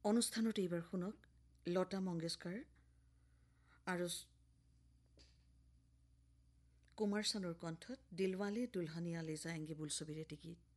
অনুষ্ঠানত এইবাৰ শুনক লতা মংগেশকাৰ আৰু কুমাৰ চানুৰ কণ্ঠত দিলৱালে দুলহনিয়া লে যায়েংগে বোলছবিৰ এটি গীত।